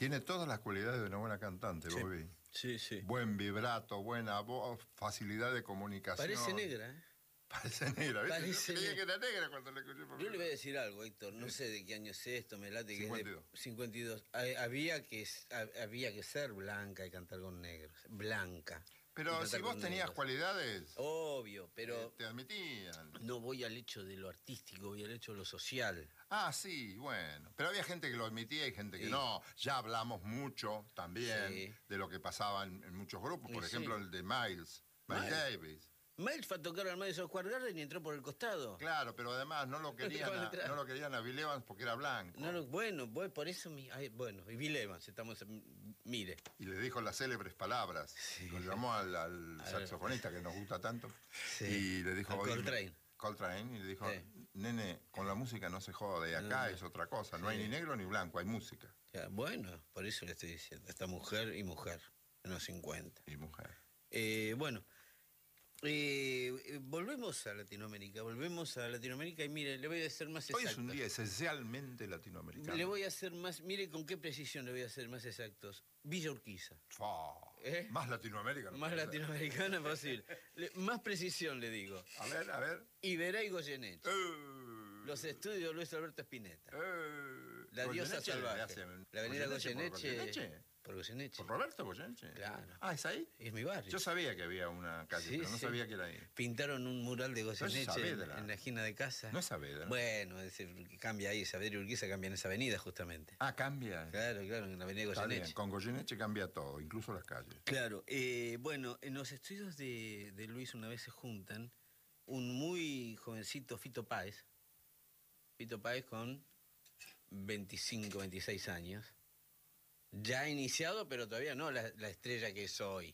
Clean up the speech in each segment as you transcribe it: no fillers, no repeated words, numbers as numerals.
Tiene todas las cualidades de una buena cantante, Sí. Bobby. Sí, sí. Buen vibrato, buena voz, facilidad de comunicación. Parece negra, ¿eh? Parece negra, ¿viste? Parece Yo creía que negra. era negra cuando la escuché por Yo le voy a primera vez. decir algo, Héctor, no sé de qué año es esto, me late que 52. es de 52. Había que ser blanca y cantar con negros, blanca. y Pero cantar si vos con tenías negros. cualidades, Obvio, pero te admitían. no voy al hecho de lo artístico, voy al hecho de lo social. Ah, sí, bueno. Pero había gente que lo admitía y gente que Sí. no. Ya hablamos mucho también Sí. de lo que pasaba en muchos grupos. Por Y ejemplo, sí. el de Miles Davis. Miles fue a tocar al Madison Square Garden y entró por el costado. Claro, pero además no lo querían Van a entrar. no lo querían a Bill Evans porque era blanco. Bueno, por eso... bueno, y Bill Evans, estamos... Mire. Y le dijo las célebres palabras. Sí. Lo llamó al saxofonista que nos gusta tanto. Sí. Y le dijo... A "Oye, Coltrane. Coltrane, y le dijo, Sí. nene, con la música no se jode, acá No. es otra cosa, no hay Sí. ni negro ni blanco, hay música. Ya, bueno, por eso le estoy diciendo. Esta mujer y mujer, en los 50. Y mujer. Bueno, volvemos a Latinoamérica, y mire, le voy a hacer más Hoy exacto. es un día esencialmente latinoamericano. Le voy a hacer más, mire con qué precisión le voy a hacer más exactos. Villa Urquiza. Fua, ¿Eh? Más Latinoamérica. No Más puede ser. latinoamericana posible. Más precisión le digo. A ver. Iberá y Goyeneche. Eh, Los estudios de Luis Alberto Spinetta. La diosa Goyeneche salvaje. le hace- La avenida ¿Goyeneche Goyeneche. por Por Goyeneche. ¿Por Roberto Goyeneche? Claro. Ah, ¿es ahí? Es mi barrio. Yo sabía que había una calle, Sí, pero no sí. sabía que era ahí. Pintaron un mural de No es Goyeneche Saavedra. en la esquina de casa. No es Saavedra. Bueno, es decir, que cambia ahí, Saavedra y Urquiza cambian esa avenida justamente. Ah, cambia. Claro, en la avenida Está bien, Goyeneche. con Goyeneche cambia todo, incluso las calles. Claro, bueno, en los estudios de Luis una vez se juntan un muy jovencito Fito Páez con 25, 26 años, ya iniciado, pero todavía no la estrella que es hoy.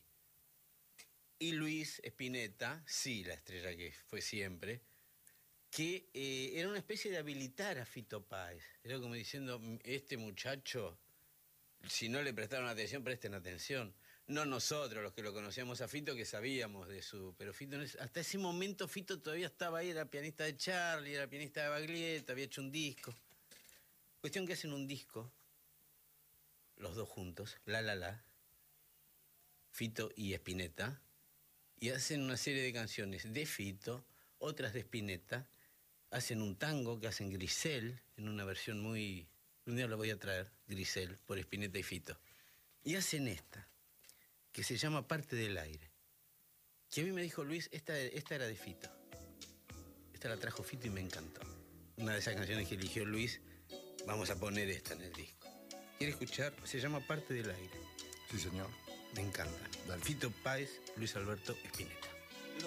Y Luis Spinetta, sí, la estrella que fue siempre, que era una especie de habilitar a Fito Páez. Era como diciendo, este muchacho, si no le prestaron atención, presten atención. No nosotros, los que lo conocíamos a Fito, que sabíamos de su... Pero Fito, hasta ese momento Fito todavía estaba ahí, era pianista de Charlie, era pianista de Baglietto, había hecho un disco. Cuestión que hacen un disco, los dos juntos, La, Fito y Spinetta, y hacen una serie de canciones de Fito, otras de Spinetta, hacen un tango que hacen Grisel, en una versión muy... Un día lo voy a traer, Grisel, por Spinetta y Fito. Y hacen esta, que se llama Parte del Aire. Que a mí me dijo Luis, esta era de Fito. Esta la trajo Fito y me encantó. Una de esas canciones que eligió Luis, vamos a poner esta en el disco. ¿Quiere escuchar? Se llama Parte del Aire. Sí, señor. Me encanta. Dale. Fito Páez, Luis Alberto Spinetta.